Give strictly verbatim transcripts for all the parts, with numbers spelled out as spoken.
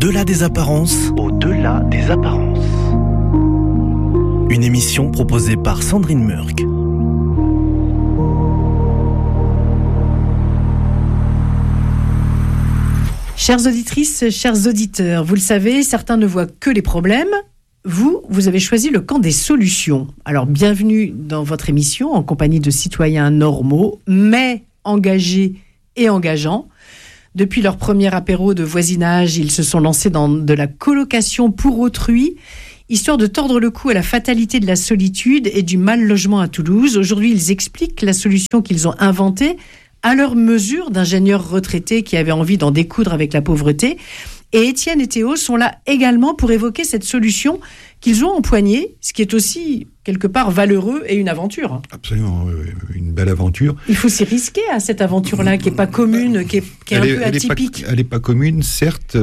Au-delà des apparences. Au-delà des apparences. Une émission proposée par Sandrine Murk. Chères auditrices, chers auditeurs, vous le savez, certains ne voient que les problèmes. Vous, vous avez choisi le camp des solutions. Alors, bienvenue dans votre émission en compagnie de citoyens normaux, mais engagés et engageants. Depuis leur premier apéro de voisinage, ils se sont lancés dans de la colocation pour autrui, histoire de tordre le cou à la fatalité de la solitude et du mal logement à Toulouse. Aujourd'hui, ils expliquent la solution qu'ils ont inventée à leur mesure d'ingénieurs retraités qui avaient envie d'en découdre avec la pauvreté. Et Étienne et Théo sont là également pour évoquer cette solution qu'ils ont empoignée, ce qui est aussi quelque part valeureux et une aventure. Absolument, une belle aventure. Il faut s'y risquer à cette aventure-là, qui n'est pas commune, qui est, qui est un est, peu atypique. Elle n'est pas, pas commune, certes,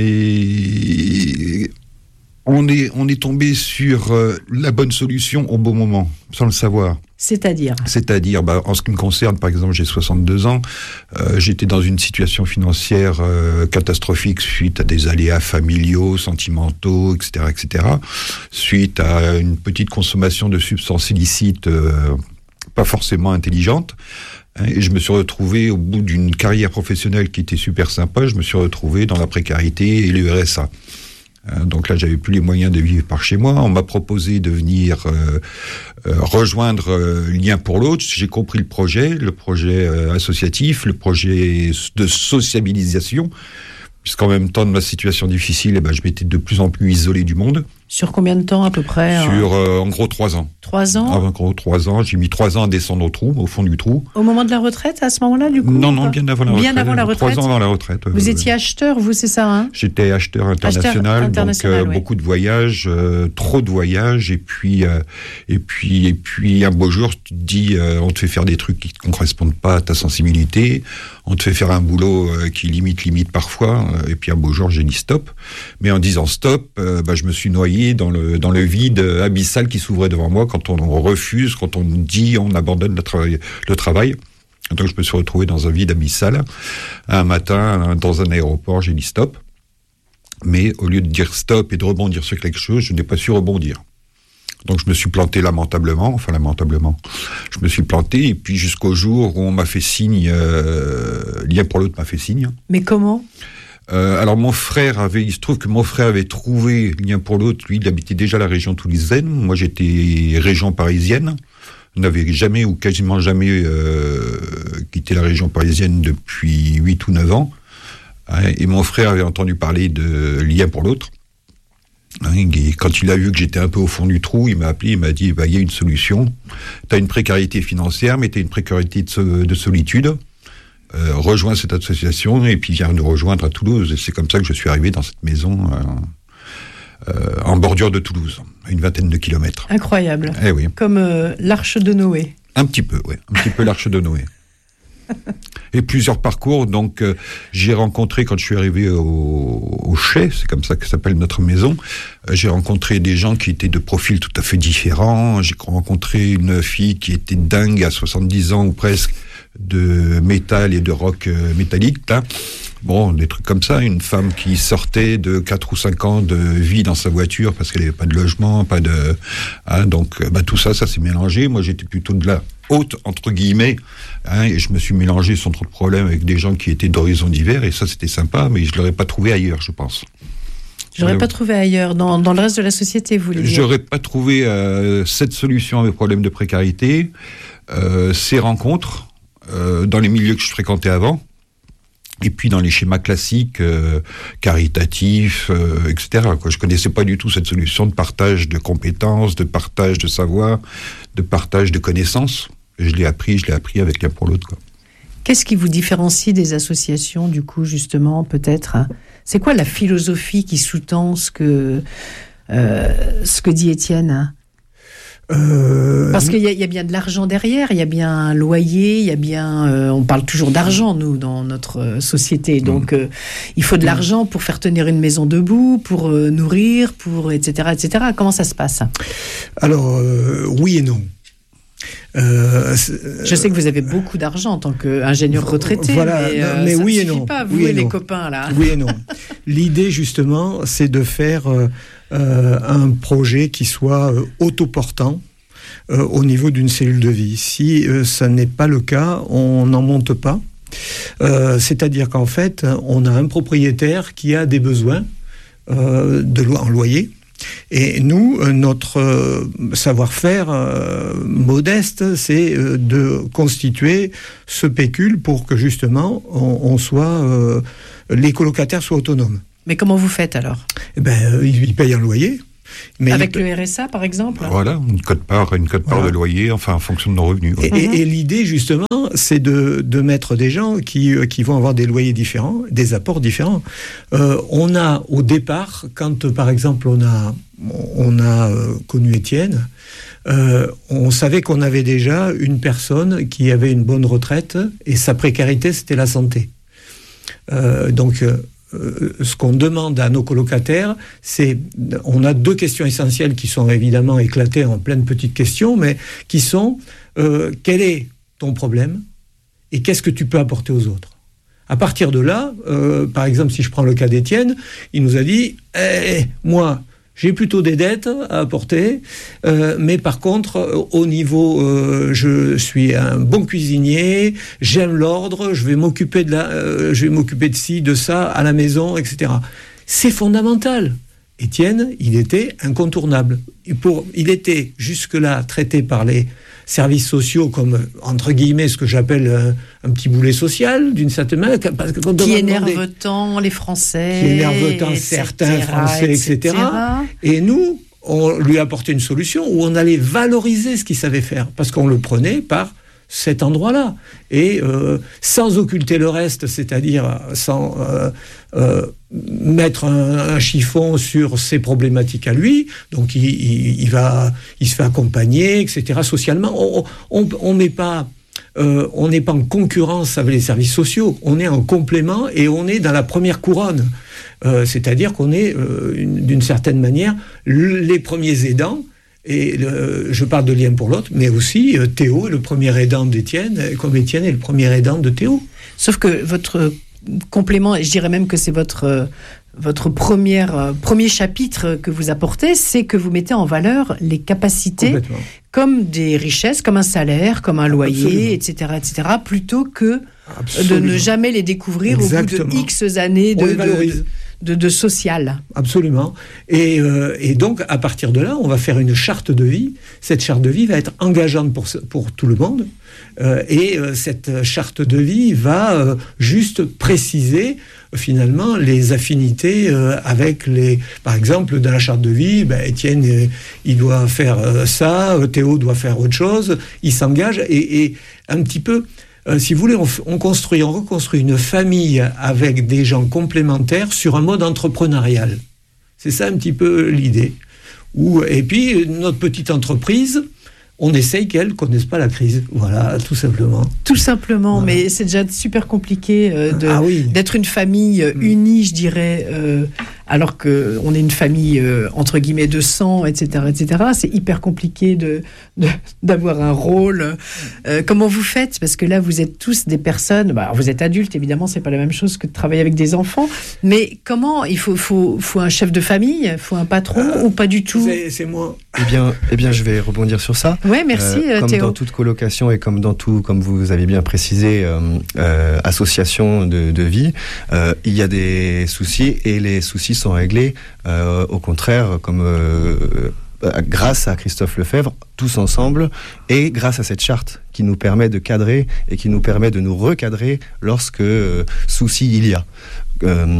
mais on est, on est tombé sur euh, la bonne solution au bon moment, sans le savoir. C'est-à-dire C'est-à-dire, bah, en ce qui me concerne, par exemple, j'ai soixante-deux ans, euh, j'étais dans une situation financière euh, catastrophique suite à des aléas familiaux, sentimentaux, et cetera, et cetera, suite à une petite consommation de substances illicites euh, pas forcément intelligentes. Et je me suis retrouvé, au bout d'une carrière professionnelle qui était super sympa, je me suis retrouvé dans la précarité et le R S A. Donc là, j'avais plus les moyens de vivre par chez moi. On m'a proposé de venir euh, euh, rejoindre euh, Lien pour l'autre. J'ai compris le projet, le projet euh, associatif, le projet de sociabilisation, puisqu'en même temps de ma situation difficile, eh ben, je m'étais de plus en plus isolé du monde. Sur combien de temps à peu près? Sur euh, en gros trois ans. Trois ans. Ah, en gros trois ans. J'ai mis trois ans à descendre au trou, au fond du trou. Au moment de la retraite, à ce moment-là, du coup? Non, non, bien avant la bien retraite. Bien avant la retraite. Trois ans avant la retraite. Vous euh, étiez acheteur, vous, c'est ça, hein? J'étais acheteur international, acheteur international donc euh, oui. beaucoup de voyages, euh, trop de voyages, et puis euh, et puis et puis un beau jour, tu te dis, euh, on te fait faire des trucs qui ne correspondent pas à ta sensibilité, on te fait faire un boulot euh, qui limite limite parfois, euh, et puis un beau jour, j'ai dit stop. Mais en disant stop, euh, bah, je me suis noyé dans le dans le vide abyssal qui s'ouvrait devant moi quand on refuse, quand on dit on abandonne le travail. Le travail. Donc je me suis retrouvé dans un vide abyssal. Un matin, dans un aéroport, j'ai dit stop. Mais au lieu de dire stop et de rebondir sur quelque chose, je n'ai pas su rebondir. Donc je me suis planté lamentablement, enfin lamentablement. Je me suis planté et puis jusqu'au jour où on m'a fait signe, euh, Lien pour l'autre m'a fait signe. Mais comment ? Euh, alors mon frère avait, il se trouve que mon frère avait trouvé Lien pour l'autre, lui il habitait déjà la région toulousaine, moi j'étais région parisienne, je n'avais jamais ou quasiment jamais euh, quitté la région parisienne depuis huit ou neuf ans, hein, et mon frère avait entendu parler de Lien pour l'autre, hein, et quand il a vu que j'étais un peu au fond du trou, il m'a appelé, il m'a dit, bah, il y a une solution, tu as une précarité financière mais tu as une précarité de, de solitude. Euh, rejoins cette association et puis viens nous rejoindre à Toulouse. Et c'est comme ça que je suis arrivé dans cette maison euh, euh, en bordure de Toulouse, à une vingtaine de kilomètres. Incroyable. Eh oui. Comme euh, l'arche de Noé. Un petit peu, oui. Un petit peu l'arche de Noé. Et plusieurs parcours. Donc, euh, j'ai rencontré, quand je suis arrivé au, au Chais, c'est comme ça que s'appelle notre maison, euh, j'ai rencontré des gens qui étaient de profils tout à fait différents. J'ai rencontré une fille qui était dingue à soixante-dix ans ou presque, de métal et de rock euh, métallique, là. Bon, des trucs comme ça, une femme qui sortait de quatre ou cinq ans de vie dans sa voiture parce qu'elle n'avait pas de logement, pas de... Hein, donc, bah, tout ça, ça s'est mélangé. Moi, j'étais plutôt de la haute, entre guillemets, hein, et je me suis mélangé sans trop de problème avec des gens qui étaient d'horizons divers, et ça, c'était sympa, mais je ne l'aurais pas trouvé ailleurs, je pense. Je l'aurais pas trouvé ailleurs, dans, dans le reste de la société, vous voulez dire ? J'aurais pas trouvé euh, cette solution à mes problèmes de précarité, euh, ces rencontres, Euh, dans les milieux que je fréquentais avant, et puis dans les schémas classiques, euh, caritatifs, euh, et cetera, quoi. Je connaissais pas du tout cette solution de partage de compétences, de partage de savoir, de partage de connaissances. Et je l'ai appris, je l'ai appris avec Lien pour l'autre, quoi. Qu'est-ce qui vous différencie des associations, du coup, justement, peut-être ? C'est quoi la philosophie qui sous-tend ce que, euh, ce que dit Étienne ? Euh, Parce qu'il y, y a bien de l'argent derrière, il y a bien un loyer, il y a bien... Euh, on parle toujours d'argent, nous, dans notre euh, société. Donc, euh, il faut de l'argent pour faire tenir une maison debout, pour euh, nourrir, pour et cetera, et cetera. Comment ça se passe ? Alors, euh, oui et non. Euh, je sais que vous avez beaucoup d'argent en tant qu'ingénieur retraité, voilà, mais, euh, mais ça oui ne et suffit non. pas, vous oui et, et les non. copains, là. Oui et non. L'idée, justement, c'est de faire euh, euh, un projet qui soit euh, autoportant euh, au niveau d'une cellule de vie. Si euh, ça n'est pas le cas, on n'en monte pas. Euh, c'est-à-dire qu'en fait, on a un propriétaire qui a des besoins euh, de lo- en loyer. Et nous, euh, notre euh, savoir-faire euh, modeste, c'est euh, de constituer ce pécule pour que justement on, on soit, euh, les colocataires soient autonomes. Mais comment vous faites alors ? Eh ben, euh, ils, ils payent un loyer. Mais Avec ils... le R S A, par exemple ? Voilà, une cote-part, une cote-part Voilà. de loyer, enfin en fonction de nos revenus. Et, Ouais. et, et l'idée, justement, c'est de, de mettre des gens qui, euh, qui vont avoir des loyers différents, des apports différents. Euh, on a, au départ, quand, par exemple, on a, on a euh, connu Étienne, euh, on savait qu'on avait déjà une personne qui avait une bonne retraite et sa précarité, c'était la santé. Euh, donc... Euh, Euh, ce qu'on demande à nos colocataires, c'est, on a deux questions essentielles qui sont évidemment éclatées en plein de petites questions, mais qui sont euh, quel est ton problème et qu'est-ce que tu peux apporter aux autres. À partir de là, euh, par exemple, si je prends le cas d'Étienne, il nous a dit eh, moi, j'ai plutôt des dettes à apporter, euh, mais par contre, euh, au niveau, euh, je suis un bon cuisinier, j'aime l'ordre, je vais m'occuper de la, euh, je vais m'occuper de ci, de ça, à la maison, et cetera. C'est fondamental. Étienne, il était incontournable. Et pour, il était jusque-là traité par les services sociaux comme, entre guillemets, ce que j'appelle un, un petit boulet social, d'une certaine manière. Parce que quand qui on énerve demandait, tant les Français. qui énerve tant certains Français, et cetera. Et nous, on lui apportait une solution où on allait valoriser ce qu'il savait faire, parce qu'on le prenait par cet endroit-là. Et euh, sans occulter le reste, c'est-à-dire sans euh, euh, mettre un, un chiffon sur ses problématiques à lui, donc il, il, il, va, il se fait accompagner, et cetera. Socialement, on on n'est pas... Euh, on n'est pas en concurrence avec les services sociaux, on est en complément et on est dans la première couronne. Euh, c'est-à-dire qu'on est, euh, une, d'une certaine manière, les premiers aidants. Et le, je parle de lien pour l'autre, mais aussi euh, Théo est le premier aidant d'Étienne, comme Étienne est le premier aidant de Théo. Sauf que votre complément, et je dirais même que c'est votre, votre première, premier chapitre que vous apportez, c'est que vous mettez en valeur les capacités comme des richesses, comme un salaire, comme un loyer, Absolument. et cetera, et cetera, plutôt que Absolument. de ne jamais les découvrir Exactement. au bout de X années de, de, de, de social. Absolument. Et, euh, et donc, à partir de là, on va faire une charte de vie. Cette charte de vie va être engageante pour, pour tout le monde. Euh, et euh, cette charte de vie va euh, juste préciser euh, finalement les affinités euh, avec les... Par exemple, dans la charte de vie, ben, Étienne, euh, il doit faire euh, ça, euh, Théo doit faire autre chose, il s'engage et, et un petit peu... Euh, si vous voulez, on, on construit, on reconstruit une famille avec des gens complémentaires sur un mode entrepreneurial. C'est ça un petit peu l'idée. Où, et puis, notre petite entreprise, on essaye qu'elle ne connaisse pas la crise. Voilà, tout simplement. Tout simplement, voilà. Mais c'est déjà super compliqué euh, de, ah oui. d'être une famille euh, unie, je dirais, euh, alors qu'on est une famille, euh, entre guillemets, de sang, et cetera, et cetera. C'est hyper compliqué de, de, d'avoir un rôle. Euh, comment vous faites ? Parce que là, vous êtes tous des personnes... Bah, vous êtes adultes, évidemment, c'est pas la même chose que de travailler avec des enfants. Mais comment ? Il faut, faut, faut un chef de famille ? Il faut un patron euh, ou pas du tout ? c'est, c'est moi. Eh bien, eh bien, je vais rebondir sur ça. Ouais, merci euh, comme Théo. Dans toute colocation et comme dans tout, comme vous avez bien précisé, euh, euh, association de, de vie, euh, il y a des soucis et les soucis sont réglés. Euh, au contraire, comme euh, grâce à Christophe Lefebvre, tous ensemble, et grâce à cette charte qui nous permet de cadrer et qui nous permet de nous recadrer lorsque euh, souci il y a. Euh,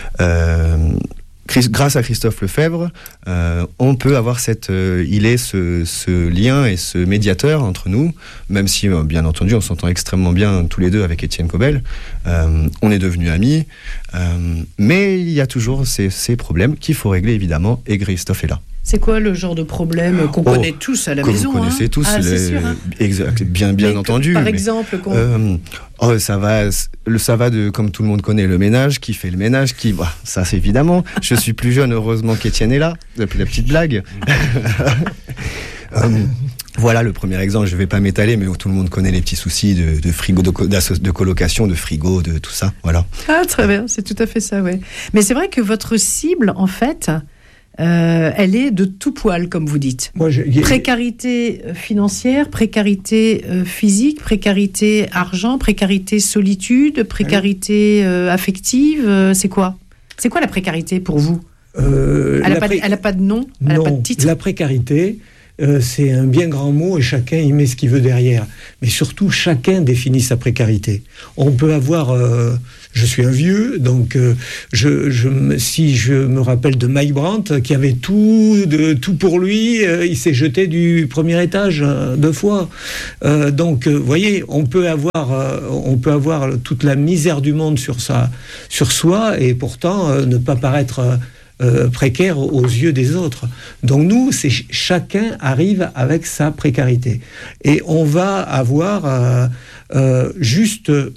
euh, Grâce à Christophe Lefebvre, euh, on peut avoir cette, euh, il est ce, ce lien et ce médiateur entre nous, même si, euh, bien entendu, on s'entend extrêmement bien tous les deux avec Étienne Cobel. Euh, on est devenus amis, euh, mais il y a toujours ces, ces problèmes qu'il faut régler, évidemment, et Christophe est là. C'est quoi le genre de problème qu'on oh, connaît tous à la que maison ? Vous connaissez hein tous, ah, les, c'est sûr, hein exact, bien, bien mais entendu. Que, par mais, exemple, qu'on... euh, oh, ça va, le ça va de comme tout le monde connaît le ménage, qui fait le ménage, qui, bah, ça c'est évidemment. Je suis plus jeune, heureusement qu'Étienne est là. La, la petite blague. euh, Voilà le premier exemple. Je ne vais pas m'étaler, mais tout le monde connaît les petits soucis de, de frigo, de, de colocation, de frigo, de tout ça. Voilà. Ah, très bien, c'est tout à fait ça, ouais. Mais c'est vrai que votre cible, en fait, euh, elle est de tout poil, comme vous dites. Moi, je, précarité financière, précarité euh, physique, précarité argent, précarité solitude, précarité euh, affective. Euh, c'est quoi C'est quoi la précarité pour vous euh, Elle n'a pré... pas, pas de nom, elle n'a pas de titre. La précarité, euh, c'est un bien grand mot et chacun y met ce qu'il veut derrière. Mais surtout, chacun définit sa précarité. On peut avoir... Euh, je suis un vieux, donc euh, je, je, si je me rappelle de Mike Brandt, qui avait tout, de, tout pour lui, euh, il s'est jeté du premier étage euh, deux fois. Euh, donc, vous euh, voyez, on peut avoir, euh, on peut avoir toute la misère du monde sur, sa, sur soi et pourtant euh, ne pas paraître... Euh, Euh, précaire aux yeux des autres. Donc nous, c'est ch- chacun arrive avec sa précarité. Et on va avoir euh, euh, juste euh,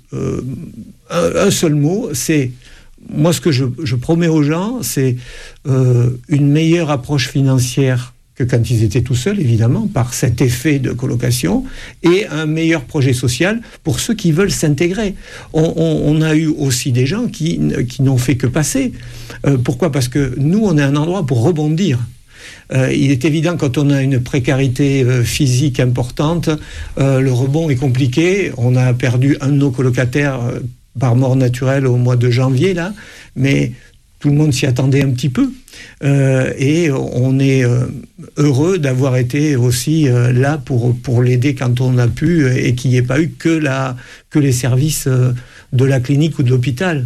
un, un seul mot, c'est, moi ce que je, je promets aux gens, c'est euh, une meilleure approche financière que quand ils étaient tout seuls, évidemment, par cet effet de colocation, et un meilleur projet social pour ceux qui veulent s'intégrer. On, on, on a eu aussi des gens qui, qui n'ont fait que passer. Euh, pourquoi ? Parce que nous, on est un endroit pour rebondir. Euh, il est évident, quand on a une précarité euh, physique importante, euh, le rebond est compliqué. On a perdu un de nos colocataires euh, par mort naturelle au mois de janvier, là, mais tout le monde s'y attendait un petit peu. Euh, et on est euh, heureux d'avoir été aussi euh, là pour, pour l'aider quand on a pu et qu'il n'y ait pas eu que, la, que les services euh, de la clinique ou de l'hôpital.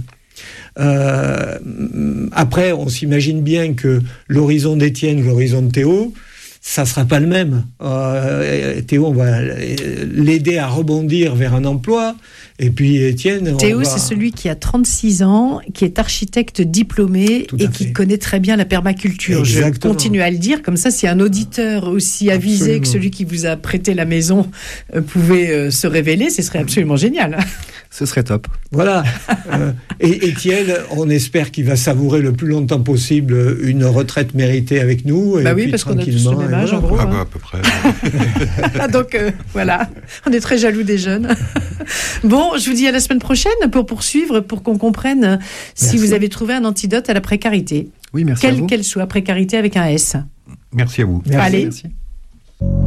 Euh, après, on s'imagine bien que l'horizon d'Étienne ou l'horizon de Théo, ça ne sera pas le même. Euh, Théo, on va l'aider à rebondir vers un emploi. Et puis Étienne... Théo, va... c'est celui qui a trente-six ans, qui est architecte diplômé et qui connaît très bien la permaculture. Exactement. Je continue à le dire, comme ça, si un auditeur aussi avisé absolument. Que celui qui vous a prêté la maison euh, pouvait euh, se révéler, ce serait absolument génial. Ce serait top. Voilà. euh, et Étienne, on espère qu'il va savourer le plus longtemps possible une retraite méritée avec nous. Et bah oui, puis, parce qu'on a tous le même âge, voilà. en gros. Ah hein. bah, à peu près. Donc, euh, voilà. On est très jaloux des jeunes. Bon, je vous dis à la semaine prochaine pour poursuivre, pour qu'on comprenne si merci. Vous avez trouvé un antidote à la précarité. Oui, merci Quelle à vous. qu'elle soit, précarité avec un S. Merci à vous. Merci. Allez. Merci.